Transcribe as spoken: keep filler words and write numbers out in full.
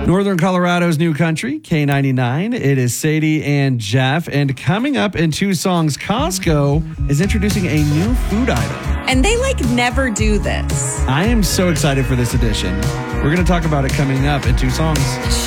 Northern Colorado's new country, K ninety-nine. It is Sadie and Jeff. And coming up in two songs, Costco is introducing a new food item. And they like never do this. I am so excited for this edition. We're going to talk about it coming up in two songs.